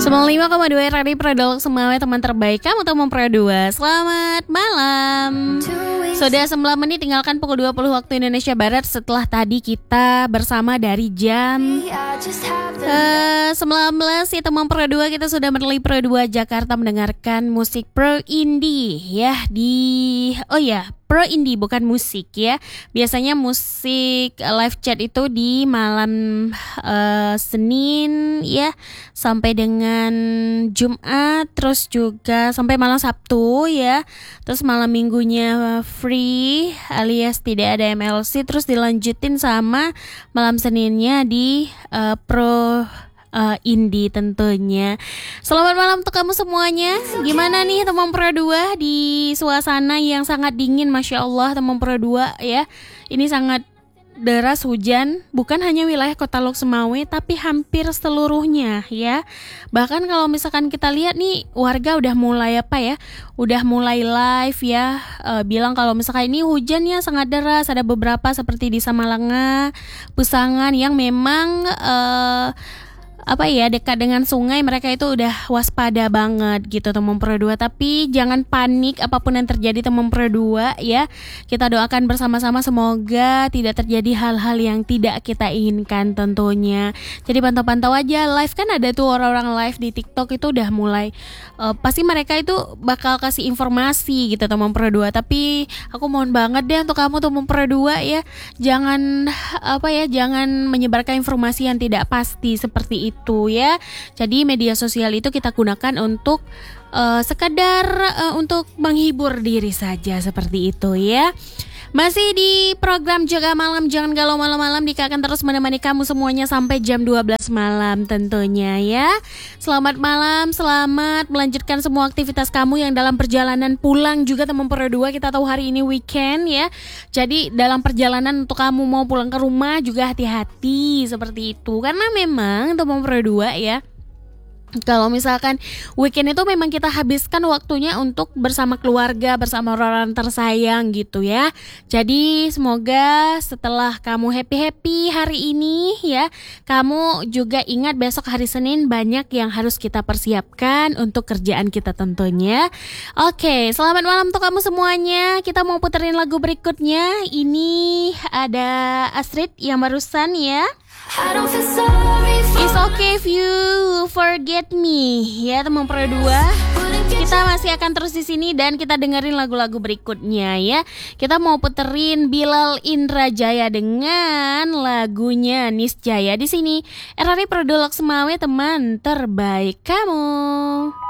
95,2 Radio Produk Semawe, teman terbaik kamu teman Pro 2. Selamat malam. Sudah 9 menit tinggalkan pukul 20 waktu Indonesia Barat. Setelah tadi kita bersama dari jam 19 ya teman Pro 2, kita sudah melalui Pro 2 Jakarta mendengarkan musik Pro Indie ya Pro Indie bukan musik ya. Biasanya musik live chat itu di malam Senin ya sampai dengan Jumat, terus juga sampai malam Sabtu ya. Terus malam Minggunya free alias tidak ada MLC, terus dilanjutin sama malam Seninnya di Pro Indie tentunya. Selamat malam untuk kamu semuanya. Gimana nih teman Pro 2 di suasana yang sangat dingin, Masya Allah teman Pro 2 ya. Ini sangat deras hujan, bukan hanya wilayah Kota Lok Semawe tapi hampir seluruhnya ya. Bahkan kalau misalkan kita lihat nih, warga udah mulai udah mulai live ya, bilang kalau misalkan ini hujannya sangat deras. Ada beberapa seperti di Samalanga, Pusangan yang memang dekat dengan sungai, mereka itu udah waspada banget gitu teman Pro 2. Tapi jangan panik apapun yang terjadi teman Pro 2 ya. Kita doakan bersama-sama semoga tidak terjadi hal-hal yang tidak kita inginkan tentunya. Jadi pantau-pantau aja live, kan ada tuh orang-orang live di TikTok itu udah mulai pasti mereka itu bakal kasih informasi gitu teman Pro 2. Tapi aku mohon banget deh untuk kamu teman Pro 2 ya, jangan jangan menyebarkan informasi yang tidak pasti seperti itu ya. Jadi media sosial itu kita gunakan untuk sekadar untuk menghibur diri saja seperti itu ya. Masih di program Jaga Malam, jangan galau malam-malam. Dika akan terus menemani kamu semuanya sampai jam 12 malam tentunya ya. Selamat malam, selamat melanjutkan semua aktivitas kamu yang dalam perjalanan pulang juga teman Pro 2. Kita tahu hari ini weekend ya. Jadi dalam perjalanan untuk kamu mau pulang ke rumah juga hati-hati seperti itu. Karena memang teman Pro 2 ya, kalau misalkan weekend itu memang kita habiskan waktunya untuk bersama keluarga, bersama orang-orang tersayang gitu ya. Jadi semoga setelah kamu happy-happy hari ini ya, kamu juga ingat besok hari Senin banyak yang harus kita persiapkan untuk kerjaan kita tentunya. Oke, selamat malam untuk kamu semuanya. Kita mau puterin lagu berikutnya. Ini ada Astrid yang barusan ya. It's okay if you forget me ya teman Pro 2. Kita masih akan terus di sini dan kita dengerin lagu-lagu berikutnya ya. Kita mau puterin Bilal Indrajaya dengan lagunya Niscaya di sini. RRI Produk Semawe, teman terbaik kamu.